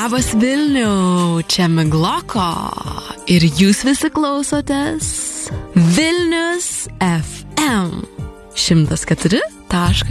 Labas Vilniau, čia Migloko ir jūs visi klausotės Vilnius FM 104.1.